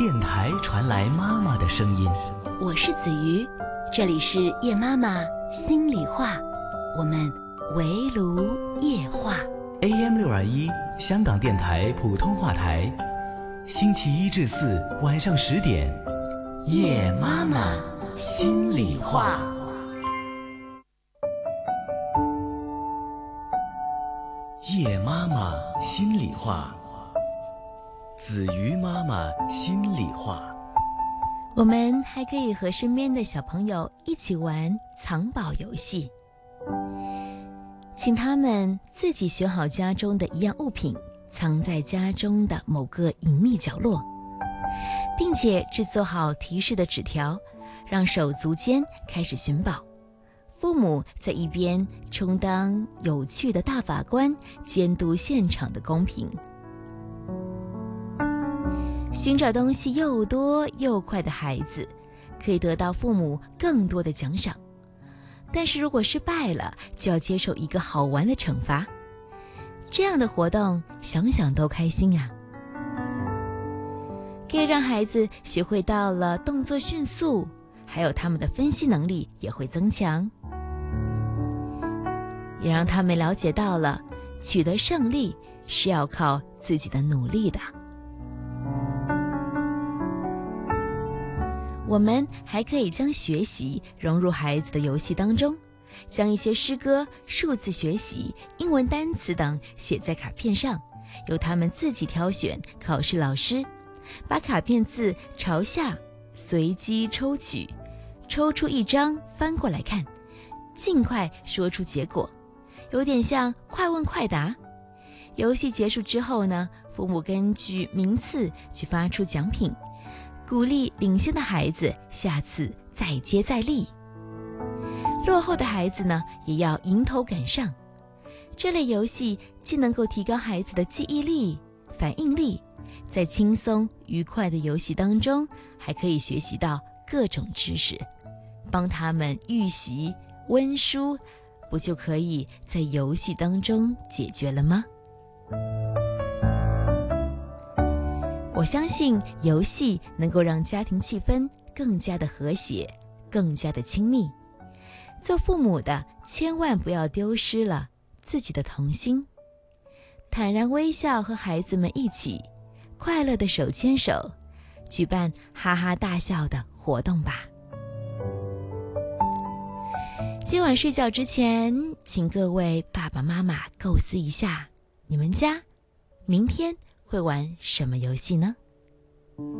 电台传来妈妈的声音。 我是子瑜，这里是叶妈妈心里话，我们围炉夜话。 AM621 香港电台普通话台，星期一至四晚上10点，叶妈妈心里话。叶妈妈心里话，子瑜妈妈心里话。 我们还可以和身边的小朋友一起玩藏宝游戏，请他们自己选好家中的一样物品，藏在家中的某个隐秘角落，并且制作好提示的纸条，让手足间开始寻宝。父母在一边充当有趣的大法官，监督现场的公平。寻找东西又多又快的孩子，可以得到父母更多的奖赏。但是如果失败了，就要接受一个好玩的惩罚。这样的活动想想都开心呀。可以让孩子学会到了动作迅速，还有他们的分析能力也会增强。也让他们了解到了取得胜利是要靠自己的努力的。我们还可以将学习融入孩子的游戏当中，将一些诗歌、数字学习、英文单词等写在卡片上，由他们自己挑选考试老师，把卡片字朝下随机抽取，抽出一张翻过来看，尽快说出结果，有点像快问快答。游戏结束之后呢，父母根据名次去发出奖品，鼓励领先的孩子下次再接再厉。落后的孩子呢，也要迎头赶上。这类游戏既能够提高孩子的记忆力、反应力，在轻松愉快的游戏当中，还可以学习到各种知识，帮他们预习、温书，不就可以在游戏当中解决了吗？我相信游戏能够让家庭气氛更加的和谐，更加的亲密。做父母的千万不要丢失了自己的童心，坦然微笑和孩子们一起快乐的手牵手，举办哈哈大笑的活动吧。今晚睡觉之前，请各位爸爸妈妈构思一下，你们家明天会玩什么游戏呢？